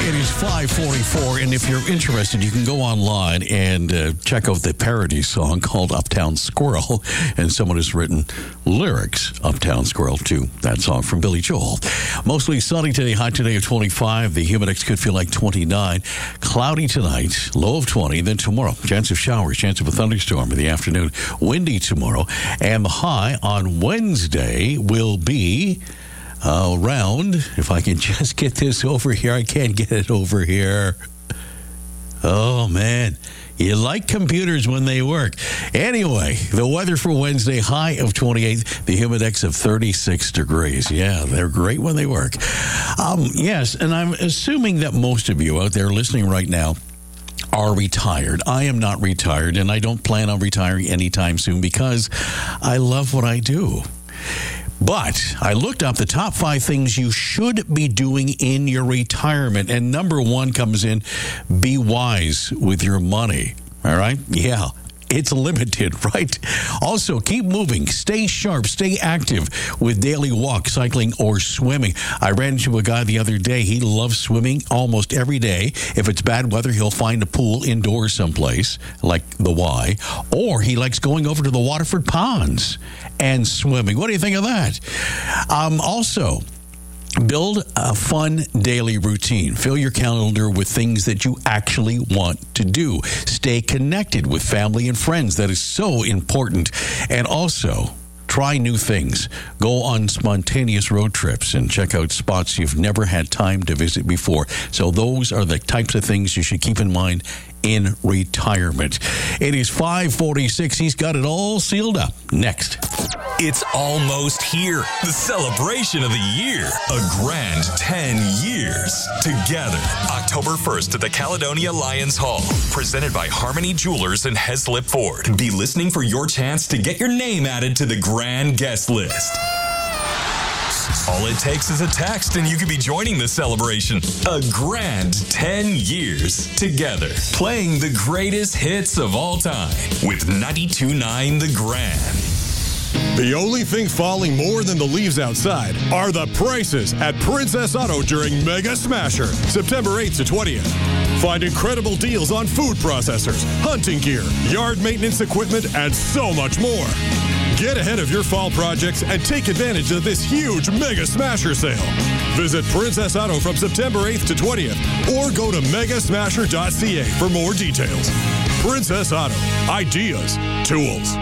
It is 5:44, and if you're interested, you can go online and check out the parody song called Uptown Squirrel, and someone has written lyrics, Uptown Squirrel, to that song from Billy Joel. Mostly sunny today, high today of 25. The humid index could feel like 29. Cloudy tonight, low of 20. Then tomorrow, chance of showers, chance of a thunderstorm in the afternoon. Windy tomorrow, and the high on Wednesday will be around, if I can just get this over here. I can't get it over here. Oh, man. You like computers when they work. Anyway, the weather for Wednesday, high of 28, the humidex of 36 degrees. Yeah, they're great when they work. Yes, and I'm assuming that most of you out there listening right now are retired. I am not retired, and I don't plan on retiring anytime soon because I love what I do. But I looked up the top 5 things you should be doing in your retirement. And number 1 comes in, be wise with your money. All right? Yeah. It's limited, right? Also, keep moving. Stay sharp. Stay active with daily walk, cycling, or swimming. I ran into a guy the other day. He loves swimming almost every day. If it's bad weather, he'll find a pool indoors someplace, like the Y. Or he likes going over to the Waterford Ponds and swimming. What do you think of that? Also, build a fun daily routine. Fill your calendar with things that you actually want to do. Stay connected with family and friends. That is so important. And also, try new things. Go on spontaneous road trips and check out spots you've never had time to visit before. So those are the types of things you should keep in mind in retirement. It is 5:46. He's got it all sealed up. Next. It's almost here. The celebration of the year. A grand 10 years together. October 1st at the Caledonia Lions Hall. Presented by Harmony Jewelers and Heslip Ford. Be listening for your chance to get your name added to the grand guest list. All it takes is a text and you could be joining the celebration. A grand 10 years together. Playing the greatest hits of all time with 92.9 The Grand. The only thing falling more than the leaves outside are the prices at Princess Auto during Mega Smasher, September 8th to 20th. Find incredible deals on food processors, hunting gear, yard maintenance equipment, and so much more. Get ahead of your fall projects and take advantage of this huge Mega Smasher sale. Visit Princess Auto from September 8th to 20th or go to megasmasher.ca for more details. Princess Auto. Ideas. Tools.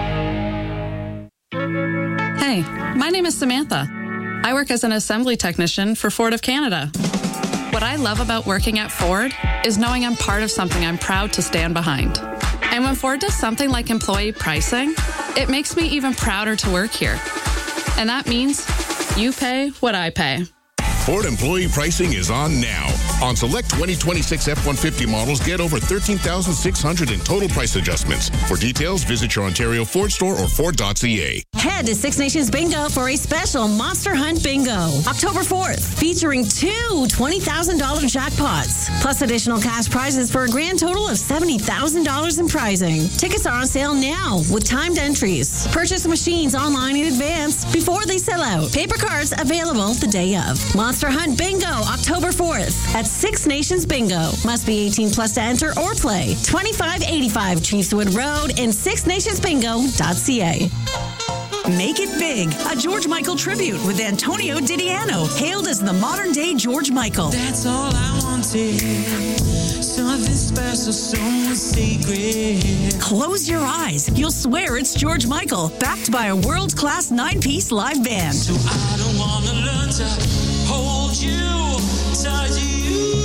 Hey, my name is Samantha. I work as an assembly technician for Ford of Canada. What I love about working at Ford is knowing I'm part of something I'm proud to stand behind. And when Ford does something like employee pricing, it makes me even prouder to work here. And that means you pay what I pay. Ford employee pricing is on now. On select 2026 F-150 models, get over $13,600 in total price adjustments. For details, visit your Ontario Ford store or Ford.ca. Head to Six Nations Bingo for a special Monster Hunt Bingo. October 4th, featuring 2 $20,000 jackpots, plus additional cash prizes for a grand total of $70,000 in prizing. Tickets are on sale now with timed entries. Purchase machines online in advance before they sell out. Paper cards available the day of. Monster Hunt Bingo, October 4th at Six Nations Bingo. Must be 18 plus to enter or play. 2585 Chiefswood Road and sixnationsbingo.ca. Make it big. A George Michael tribute with Antonio Didiano, hailed as the modern-day George Michael. That's all I wanted. Something special, something sacred. Close your eyes. You'll swear it's George Michael, backed by a world-class 9-piece live band. So I don't want to learn to hold you, touch you.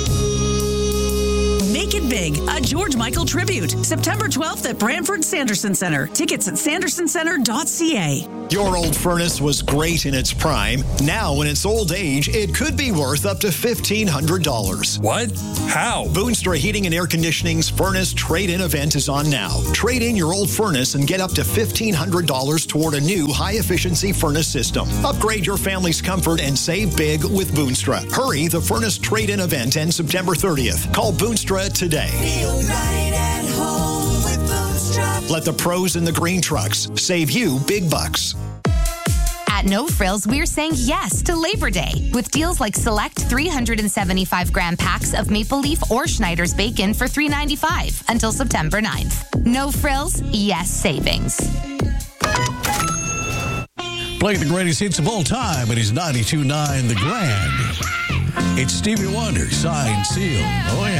Make it big. A George Michael tribute. September 12th at Brantford Sanderson Centre. Tickets at sandersoncentre.ca. Your old furnace was great in its prime. Now, in its old age, it could be worth up to $1,500. What? How? Boonstra Heating and Air Conditioning's Furnace Trade-In event is on now. Trade in your old furnace and get up to $1,500 toward a new high-efficiency furnace system. Upgrade your family's comfort and save big with Boonstra. Hurry, the Furnace Trade-In event ends September 30th. Call Boonstra today. Feel right at home with Boonstra. Let the pros in the green trucks save you big bucks. At No Frills, we're saying yes to Labor Day with deals like select 375-gram packs of Maple Leaf or Schneider's bacon for $3.95 until September 9th. No Frills, yes savings. Playing the greatest hits of all time, it is 92.9 The Grand. It's Stevie Wonder, signed, sealed. Oh, yeah.